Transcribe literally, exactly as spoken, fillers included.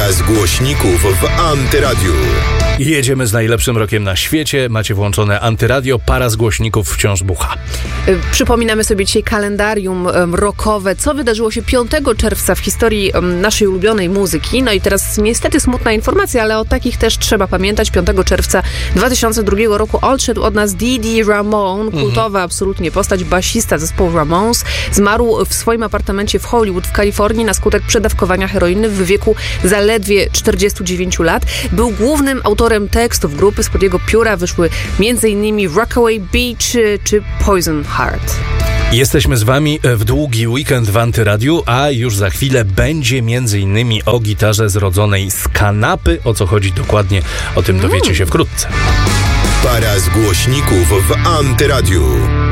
Para z głośników w Antyradiu. Jedziemy z najlepszym rokiem na świecie. Macie włączone Antyradio, para z głośników wciąż bucha. Przypominamy sobie dzisiaj kalendarium um, rockowe, co wydarzyło się piątego czerwca w historii um, naszej ulubionej muzyki. No i teraz niestety smutna informacja, ale o takich też trzeba pamiętać. piątego czerwca dwa tysiące drugiego roku odszedł od nas Dee Ramone, kultowa absolutnie postać, basista zespołu Ramones. Zmarł w swoim apartamencie w Hollywood w Kalifornii na skutek przedawkowania heroiny w wieku zaledwie czterdziestu dziewięciu lat. Był głównym autorem tekstów grupy, spod jego pióra wyszły m.in. Rockaway Beach czy Poison Heart. Jesteśmy z wami w długi weekend w Antyradiu, a już za chwilę będzie między innymi o gitarze zrodzonej z kanapy. O co chodzi dokładnie, o tym dowiecie się wkrótce. Para z głośników w Antyradiu.